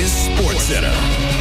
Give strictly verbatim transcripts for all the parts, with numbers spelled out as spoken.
is SportsCenter.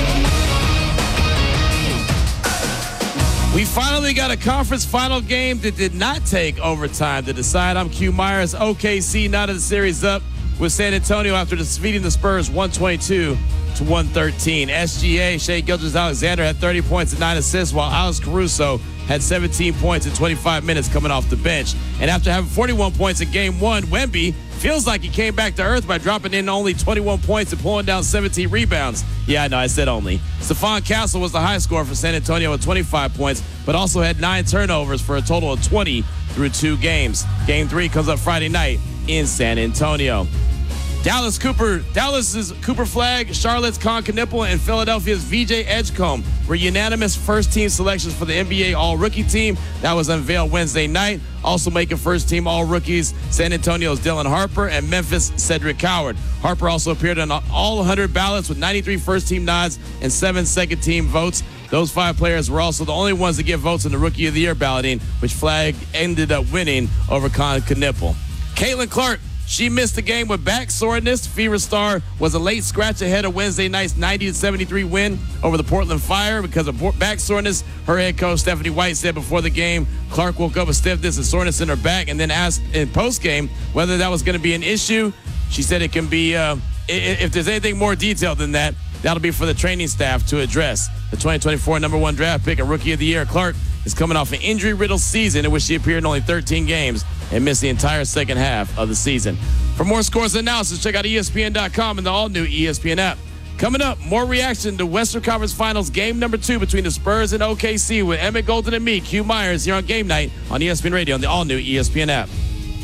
We finally got a conference final game that did not take overtime to decide. I'm Q Myers. O K C knotted the series up with San Antonio after defeating the Spurs one twenty-two to one thirteen. S G A, Shai Gilgeous-Alexander, had thirty points and nine assists, while Alex Caruso had seventeen points in twenty-five minutes coming off the bench. And after having forty-one points in game one, Wemby feels like he came back to earth by dropping in only twenty-one points and pulling down seventeen rebounds. Yeah, I know, I said only. Stephon Castle was the high scorer for San Antonio with twenty-five points, but also had nine turnovers for a total of twenty through two games. Game three comes up Friday night in San Antonio. Dallas Cooper, Dallas's Cooper Flagg, Charlotte's Con Knippel, and Philadelphia's V J Edgecombe were unanimous first-team selections for the N B A All-Rookie team. That was unveiled Wednesday night. Also making first-team All-Rookies, San Antonio's Dylan Harper and Memphis' Cedric Coward. Harper also appeared on all one hundred ballots with ninety-three first-team nods and seven second-team votes. Those five players were also the only ones to get votes in the Rookie of the Year balloting, which Flagg ended up winning over Con Knippel. Caitlin Clark, she missed the game with back soreness. Fever Star was a late scratch ahead of Wednesday night's ninety to seventy-three win over the Portland Fire because of back soreness. Her head coach, Stephanie White, said before the game, Clark woke up with stiffness and soreness in her back and then asked in postgame whether that was going to be an issue. She said it can be, uh, if there's anything more detailed than that, that'll be for the training staff to address. The twenty twenty-four number one draft pick and Rookie of the Year, Clark, is coming off an injury-riddled season in which she appeared in only thirteen games and missed the entire second half of the season. For more scores and analysis, check out E S P N dot com and the all-new E S P N app. Coming up, more reaction to Western Conference Finals game number two between the Spurs and O K C with Emmett Golden and me, Q Myers, here on Game Night on E S P N Radio on the all-new E S P N app.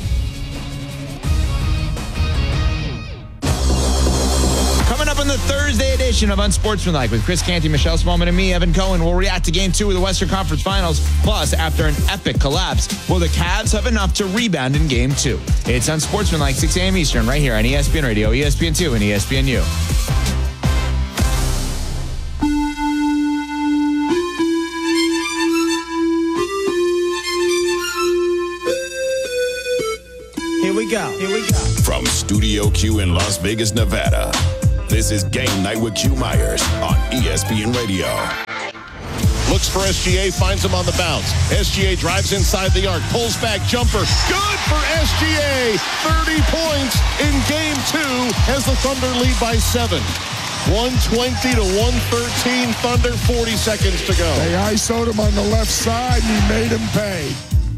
Coming up on the Thursday edition of Unsportsmanlike with Chris Canty, Michelle Smallman, and me, Evan Cohen, we'll react to Game two of the Western Conference Finals. Plus, after an epic collapse, will the Cavs have enough to rebound in Game two? It's Unsportsmanlike, six a.m. Eastern, right here on E S P N Radio, E S P N two, and E S P N U. Here we go. Here we go. From Studio Q in Las Vegas, Nevada, this is Game Night with Q Myers on E S P N Radio. Looks for S G A, finds him on the bounce. S G A drives inside the arc, pulls back, jumper. Good for S G A. thirty points in Game two as the Thunder lead by seven. one twenty to one thirteen, Thunder, forty seconds to go. They I S O'd him on the left side, and he made him pay.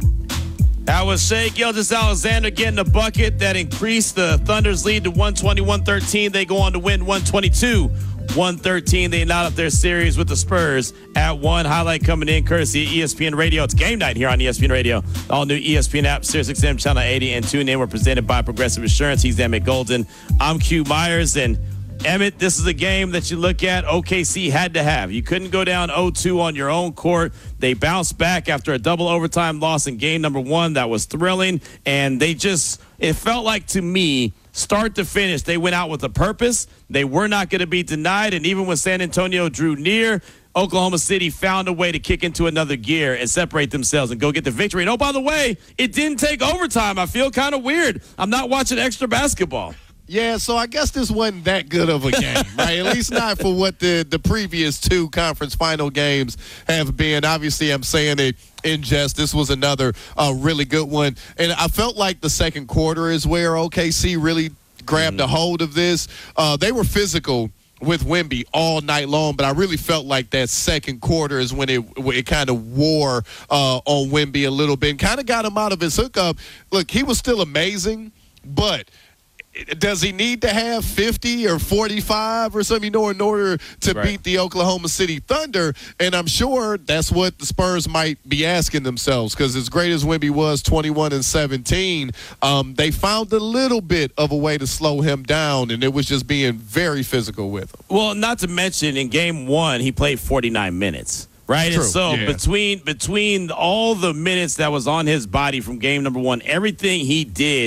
That was Shai Gilgeous-Alexander getting a bucket that increased the Thunder's lead to one twenty to one thirteen. They go on to win one twenty-two to one thirteen. They knot up their series with the Spurs at one. Highlight coming in courtesy of E S P N Radio. It's Game Night here on E S P N Radio. The all-new E S P N app, Sirius X M Channel eighty, and tune in. We're presented by Progressive Insurance. He's Emmett Golden. I'm Q Myers, and Emmett, this is a game that you look at O K C had to have. You couldn't go down oh two on your own court. They bounced back after a double overtime loss in game number one. That was thrilling. And they just, it felt like to me, start to finish, they went out with a purpose. They were not going to be denied. And even when San Antonio drew near, Oklahoma City found a way to kick into another gear and separate themselves and go get the victory. And oh, by the way, it didn't take overtime. I feel kind of weird. I'm not watching extra basketball. Yeah, so I guess this wasn't that good of a game, right? At least not for what the, the previous two conference final games have been. Obviously, I'm saying it in jest. This was another uh, really good one. And I felt like the second quarter is where O K C really grabbed mm-hmm. a hold of this. Uh, they were physical with Wemby all night long, but I really felt like that second quarter is when it it kind of wore uh, on Wemby a little bit and kind of got him out of his hookup. Look, he was still amazing, but does he need to have fifty or forty-five or something, you know, in order to right. beat the Oklahoma City Thunder? And I'm sure that's what the Spurs might be asking themselves, because as great as Wemby was, twenty-one and seventeen, um, they found a little bit of a way to slow him down, and it was just being very physical with him. Well, not to mention in game one, he played forty-nine minutes. Right, True. And so yeah. between between all the minutes that was on his body from game number one, everything he did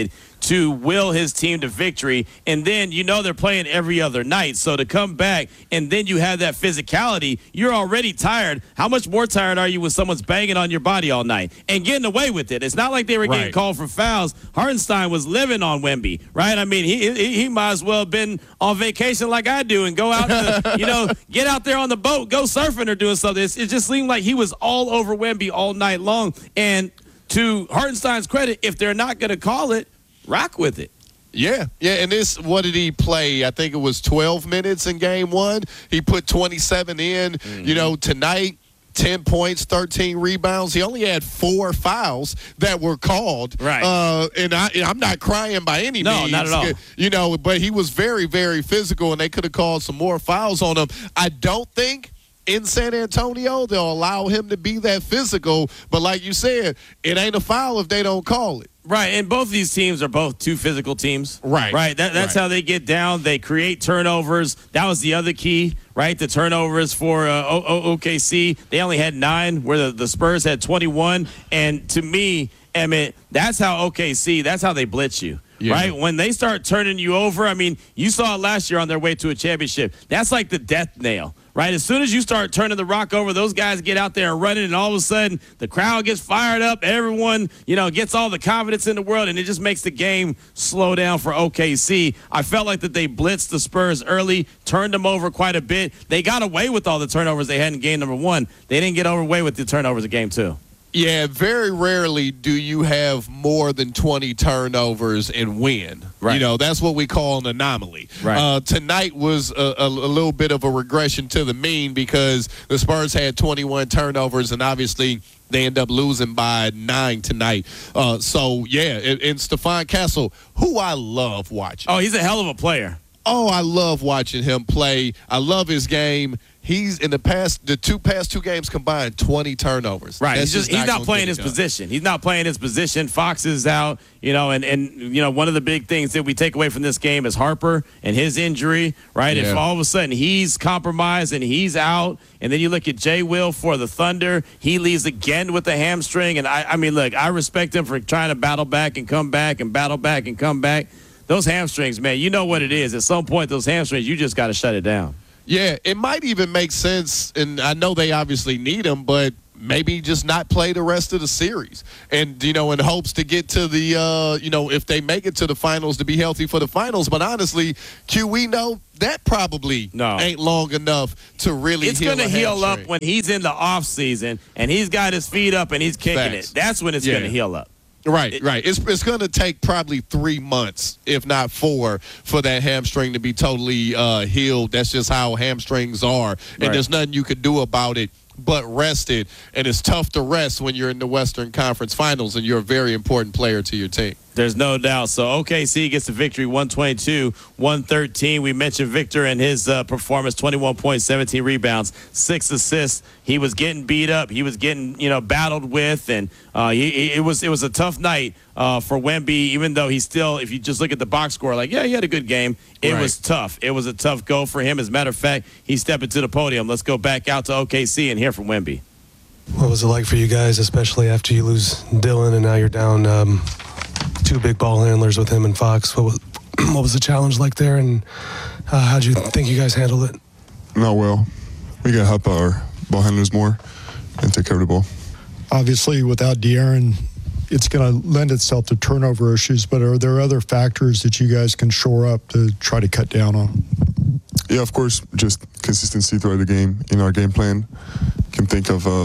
to will his team to victory. And then, you know, they're playing every other night. So to come back and then you have that physicality, you're already tired. How much more tired are you when someone's banging on your body all night and getting away with it? It's not like they were getting Right. called for fouls. Hartenstein was living on Wemby, right? I mean, he, he he might as well have been on vacation like I do and go out to, you know, get out there on the boat, go surfing or doing something. It's, it just seemed like he was all over Wemby all night long. And to Hartenstein's credit, if they're not going to call it, rock with it. Yeah, yeah, and this, what did he play? I think it was twelve minutes in game one. He put twenty-seven in. Mm-hmm. You know, tonight, ten points, thirteen rebounds. He only had four fouls that were called. Right. Uh, and I, I'm not crying by any no, means. No, not at all. You know, but he was very, very physical, and they could have called some more fouls on him. I don't think in San Antonio they'll allow him to be that physical. But like you said, it ain't a foul if they don't call it. Right, and both of these teams are both two physical teams. Right. Right, that, that's right. how they get down. They create turnovers. That was the other key, right? The turnovers for uh, o- o- O K C, they only had nine, where the, the Spurs had twenty-one. And to me, Emmett, that's how O K C, that's how they blitz you. Yeah. Right? When they start turning you over, I mean, you saw it last year on their way to a championship. That's like the death nail, right? As soon as you start turning the rock over, those guys get out there and running, and all of a sudden the crowd gets fired up. Everyone, you know, gets all the confidence in the world, and it just makes the game slow down for O K C. I felt like that they blitzed the Spurs early, turned them over quite a bit. They got away with all the turnovers they had in game number one. They didn't get away with the turnovers in game two. Yeah, very rarely do you have more than twenty turnovers and win. Right. You know, that's what we call an anomaly. Right. Uh, tonight was a, a, a little bit of a regression to the mean because the Spurs had twenty-one turnovers, and obviously they end up losing by nine tonight. Uh, so, yeah, and, and Stephon Castle, who I love watching. Oh, he's a hell of a player. Oh, I love watching him play. I love his game. He's in the past, the two past two games combined, twenty turnovers. Right. That's he's just, he's not playing his done. position. He's not playing his position. Fox is out, you know, and, and, you know, one of the big things that we take away from this game is Harper and his injury, right? Yeah. If all of a sudden he's compromised and he's out, and then you look at Jay Will for the Thunder, he leaves again with a hamstring. And I, I mean, look, I respect him for trying to battle back and come back and battle back and come back. Those hamstrings, man, you know what it is. At some point, those hamstrings, you just got to shut it down. Yeah, it might even make sense, and I know they obviously need him, but maybe just not play the rest of the series. And, you know, in hopes to get to the, uh, you know, if they make it to the finals, to be healthy for the finals. But honestly, Q, we know that probably no. ain't long enough to really it's heal gonna a heal hamstring. up when he's in the off season and he's got his feet up and he's kicking Facts. it. That's when it's yeah. going to heal up. Right, it, right. It's it's going to take probably three months, if not four, for that hamstring to be totally uh, healed. That's just how hamstrings are. And right. there's nothing you can do about it but rest it. And it's tough to rest when you're in the Western Conference Finals and you're a very important player to your team. There's no doubt. So O K C gets the victory, one twenty-two one thirteen. We mentioned Victor and his uh, performance, twenty-one points, seventeen rebounds, six assists. He was getting beat up. He was getting, you know, battled with, and uh, he, it was it was a tough night uh, for Wemby. Even though he still, if you just look at the box score, like yeah, he had a good game. It right. was tough. It was a tough go for him. As a matter of fact, he stepped into the podium. Let's go back out to O K C and hear from Wemby. What was it like for you guys, especially after you lose Dylan and now you're down um, two big ball handlers with him and Fox? What was, what was the challenge like there, and uh, how do you think you guys handled it? Not well. We got to help our ball handlers more and take care of the ball. Obviously, without De'Aaron, it's going to lend itself to turnover issues, but are there other factors that you guys can shore up to try to cut down on? Yeah, of course, just consistency throughout the game in our game plan. Can think of uh,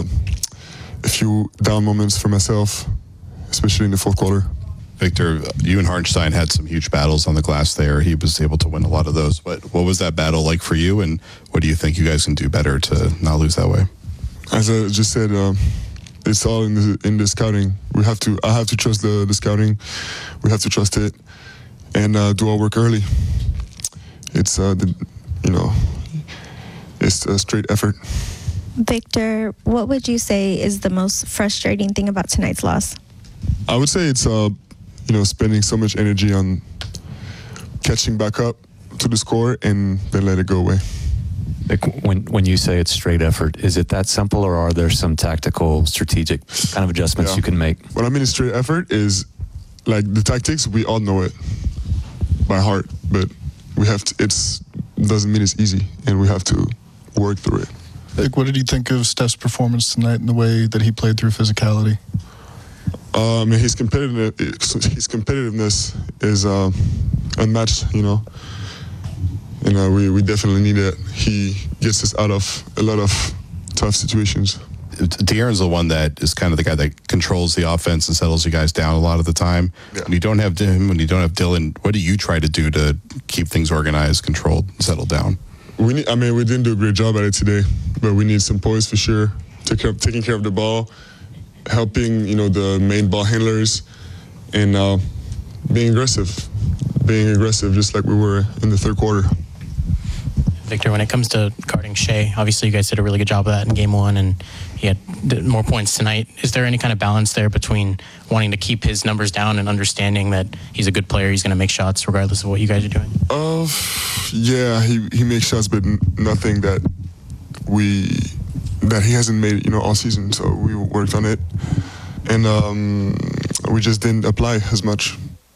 a few down moments for myself, especially in the fourth quarter. Victor, you and Hartenstein had some huge battles on the glass there. He was able to win a lot of those. But what was that battle like for you, and what do you think you guys can do better to not lose that way? As I just said, uh, it's all in the, in the scouting. We have to. I have to trust the, the scouting. We have to trust it and uh, do our work early. It's uh, the, you know, it's a straight effort. Victor, what would you say is the most frustrating thing about tonight's loss? I would say it's, uh, you know, spending so much energy on catching back up to the score and then let it go away. Like when when you say it's straight effort, is it that simple, or are there some tactical, strategic kind of adjustments yeah. you can make? What I mean is straight effort is like the tactics, we all know it by heart, but we have to, it's doesn't mean it's easy, and we have to work through it. Like, what did you think of Steph's performance tonight and the way that he played through physicality? Um, his competitive, his competitiveness is uh, unmatched, you know. And uh, we, we definitely need it. He gets us out of a lot of tough situations. De'Aaron's the one that is kind of the guy that controls the offense and settles you guys down a lot of the time. Yeah. When you don't have him, when you don't have Dylan, what do you try to do to keep things organized, controlled, settled down? We need, I mean, we didn't do a great job at it today, but we need some poise for sure. Take care of, taking care of the ball, helping, you know, the main ball handlers, and uh, being aggressive. Being aggressive, just like we were in the third quarter. Victor, when it comes to guarding Shea, obviously you guys did a really good job of that in game one, and he had more points tonight. Is there any kind of balance there between wanting to keep his numbers down and understanding that he's a good player, he's going to make shots regardless of what you guys are doing? Uh, yeah, he, he makes shots, but nothing that we that he hasn't made, you know, all season. So we worked on it, and um, we just didn't apply as much.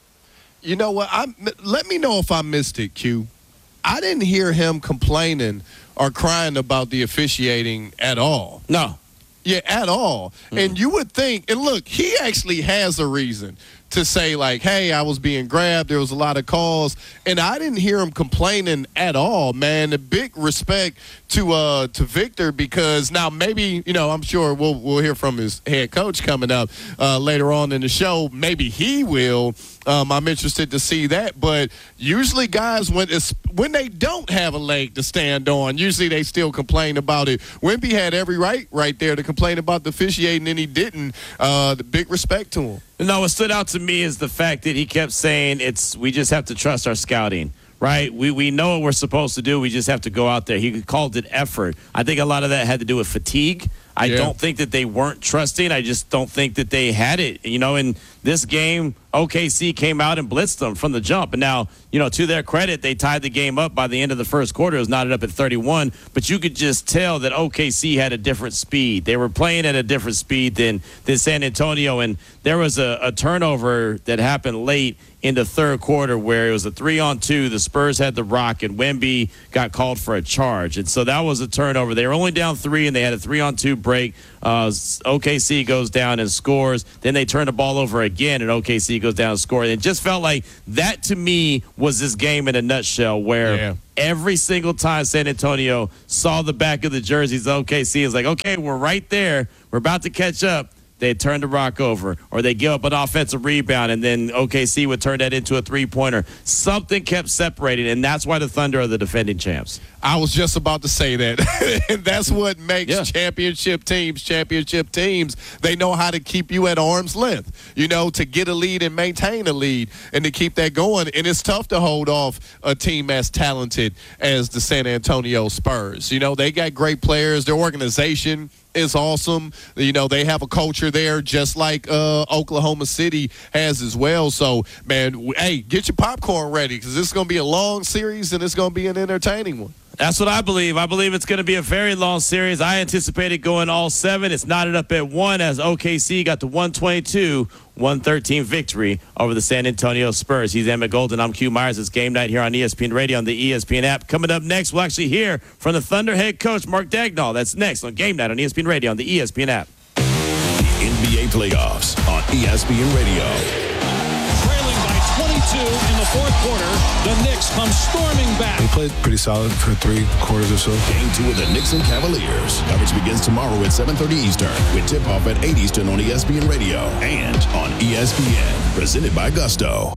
You know what? I let me know if I missed it, Q. I didn't hear him complaining or crying about the officiating at all. No. Yeah, at all. Mm-hmm. And you would think, and look, he actually has a reason to say, like, hey, I was being grabbed. There was a lot of calls. And I didn't hear him complaining at all, man. A big respect to uh, to Victor, because now maybe, you know, I'm sure we'll, we'll hear from his head coach coming up uh, later on in the show. Maybe he will. Um, I'm interested to see that. But usually guys, when it's, when they don't have a leg to stand on, usually they still complain about it. Wemby had every right right there to complain about the officiating, and he didn't. Uh, the big respect to him. No, what stood out to me is the fact that he kept saying it's we just have to trust our scouting, right? We we know what we're supposed to do. We just have to go out there. He called it effort. I think a lot of that had to do with fatigue. I yeah. don't think that they weren't trusting. I just don't think that they had it. You know, in this game, O K C came out and blitzed them from the jump. And now, you know, to their credit, they tied the game up by the end of the first quarter. It was knotted up at thirty-one. But you could just tell that O K C had a different speed. They were playing at a different speed than, than San Antonio. And there was a, a turnover that happened late in the third quarter where it was a three on two. The Spurs had the rock, and Wemby got called for a charge. And so that was a turnover. They were only down three, and they had a three on two break. Uh, O K C goes down and scores. Then they turn the ball over again, and O K C goes down and scores. It just felt like that, to me, was this game in a nutshell, where yeah. every single time San Antonio saw the back of the jerseys, O K C is like, okay, we're right there. We're about to catch up. They turn the rock over, or they give up an offensive rebound, and then O K C would turn that into a three-pointer. Something kept separating, and that's why the Thunder are the defending champs. I was just about to say that. And that's what makes yeah. championship teams championship teams. They know how to keep you at arm's length, you know, to get a lead and maintain a lead and to keep that going. And it's tough to hold off a team as talented as the San Antonio Spurs. You know, they got great players. Their organization is awesome. You know, they have a culture there just like uh, Oklahoma City has as well. So, man, hey, get your popcorn ready, because this is going to be a long series and it's going to be an entertaining one. That's what I believe. I believe it's going to be a very long series. I anticipate it going all seven. It's knotted up at one as O K C got the one twenty-two one thirteen victory over the San Antonio Spurs. He's Emmett Golden. I'm Q Myers. It's Game Night here on E S P N Radio on the E S P N app. Coming up next, we'll actually hear from the Thunder head coach, Mark Daigneault. That's next on Game Night on E S P N Radio on the E S P N app. N B A playoffs on E S P N Radio. Trailing by twenty-two in the fourth quarter, the Knicks come storming back. They played pretty solid for three quarters or so. Game two of the Knicks and Cavaliers. Coverage begins tomorrow at seven thirty Eastern with tip-off at eight Eastern on E S P N Radio and on E S P N. Presented by Gusto.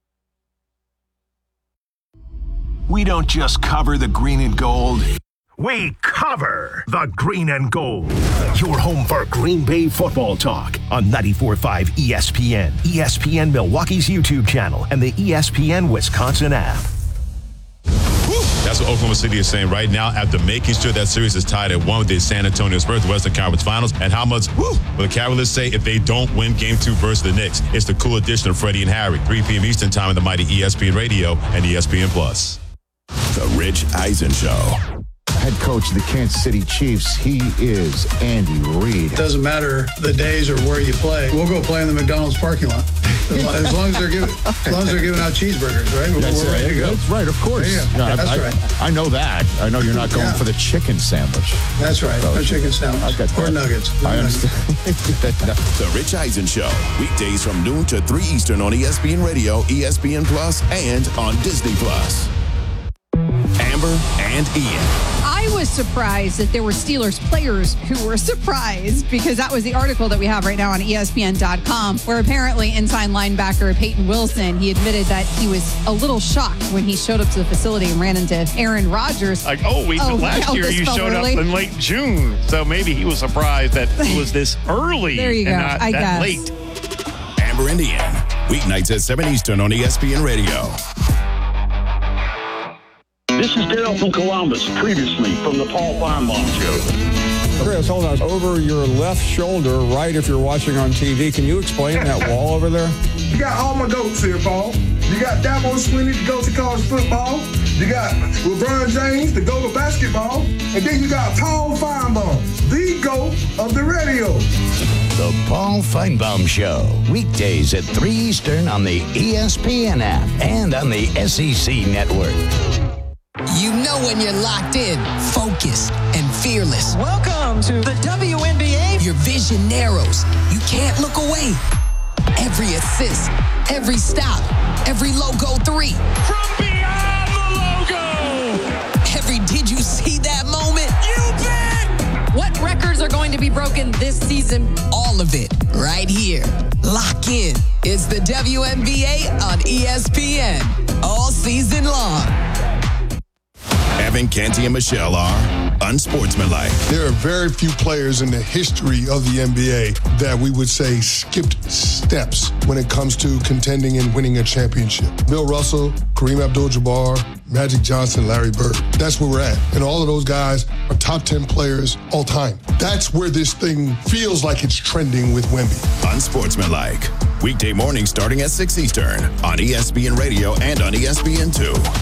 We don't just cover the green and gold. We cover the green and gold. Your home for Green Bay football talk on ninety-four point five E S P N, E S P N Milwaukee's YouTube channel, and the E S P N Wisconsin app. That's what Oklahoma City is saying right now after making sure that series is tied at one with the San Antonio Spurs, the Western Conference Finals. And how much woo, will the Cavaliers say if they don't win Game two versus the Knicks? It's the cool edition of Freddie and Harry, three p.m. Eastern time on the mighty E S P N Radio and E S P N Plus. The Rich Eisen Show. Head coach of the Kansas City Chiefs, he is Andy Reid. It doesn't matter the days or where you play. We'll go play in the McDonald's parking lot. As long as they're giving, as long as they're giving out cheeseburgers, right? We're, That's, we're ready to go. that's right, of course. Yeah, No, I, that's I, right. I know that. I know you're not going Yeah. for the chicken sandwich. That's right. So- No chicken sandwich. I got Or that. nuggets. No I nuggets. understand. The Rich Eisen Show, weekdays from noon to three Eastern on E S P N Radio, E S P N Plus, and on Disney Plus. Amber and Ian. I was surprised that there were Steelers players who were surprised because that was the article that we have right now on E S P N dot com, where apparently inside linebacker Peyton Wilson, he admitted that he was a little shocked when he showed up to the facility and ran into Aaron Rodgers. Like, oh, we Oh, last oh, year this you felt showed early. up in late June, so maybe he was surprised that it was this early There you and go. not I that guess. late. Amber and Ian, weeknights at seven Eastern on E S P N Radio. This is Dale from Columbus, previously from the Paul Feinbaum Show. Chris, hold on. Over your left shoulder, right if you're watching on T V, can you explain that wall over there? You got all my goats here, Paul. You got Dabo Swinney, the GOAT to college football. You got LeBron James, the GOAT of basketball. And then you got Paul Feinbaum, the GOAT of the radio. The Paul Feinbaum Show, weekdays at three Eastern on the E S P N app and on the S E C network. You know when you're locked in, focused, and fearless. Welcome to the W N B A. Your vision narrows. You can't look away. Every assist, every stop, every logo three. From beyond the logo. Every did you see that moment? You bet. What records are going to be broken this season? All of it right here. Lock in. It's the W N B A on E S P N all season long. Evan, Canty, and Michelle are unsportsmanlike. There are very few players in the history of the N B A that we would say skipped steps when it comes to contending and winning a championship. Bill Russell, Kareem Abdul-Jabbar, Magic Johnson, Larry Bird. That's where we're at. And all of those guys are top ten players all time. That's where this thing feels like it's trending with Wemby. Unsportsmanlike. Weekday mornings starting at six Eastern on E S P N Radio and on E S P N two.